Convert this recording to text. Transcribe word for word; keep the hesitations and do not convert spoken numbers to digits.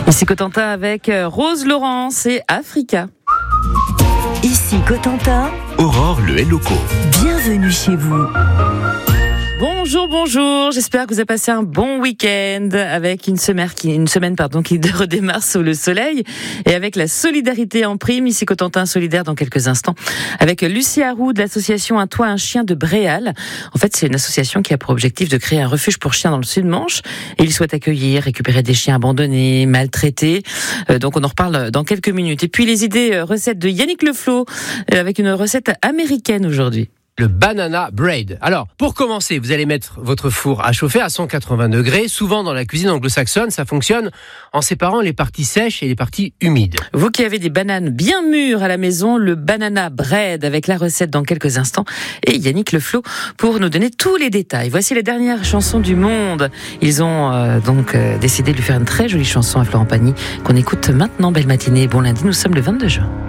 Ici Cotentin avec Rose Laurence et Africa. Ici Cotentin, Aurore le Helloco. Bienvenue chez vous. Bonjour, bonjour. J'espère que vous avez passé un bon week-end avec une semaine qui, une semaine, pardon, qui redémarre sous le soleil et avec la solidarité en prime. Ici Cotentin solidaire dans quelques instants avec Lucie Harou de l'association Un Toit, un chien de Bréal. En fait, c'est une association qui a pour objectif de créer un refuge pour chiens dans le Sud-Manche et il souhaite accueillir, récupérer des chiens abandonnés, maltraités. Euh, donc on en reparle dans quelques minutes. Et puis les idées euh, recettes de Yannick Leflot euh, avec une recette américaine aujourd'hui. Le banana bread. Alors, pour commencer, vous allez mettre votre four à chauffer à cent quatre-vingts degrés. Souvent, dans la cuisine anglo-saxonne, ça fonctionne en séparant les parties sèches et les parties humides. Vous qui avez des bananes bien mûres à la maison, le banana bread avec la recette dans quelques instants. Et Yannick Leflot pour nous donner tous les détails. Voici les dernières chansons du monde. Ils ont euh, donc euh, décidé de lui faire une très jolie chanson à Florent Pagny qu'on écoute maintenant. Belle matinée, bon lundi, nous sommes le vingt-deux juin.